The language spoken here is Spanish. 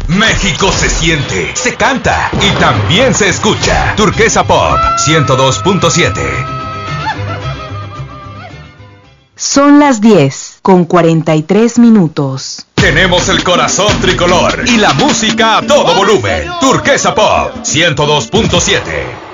México se siente, se canta y también se escucha. Turquesa Pop 102.7. Son las 10:43. Tenemos el corazón tricolor y la música a todo volumen. Turquesa Pop 102.7.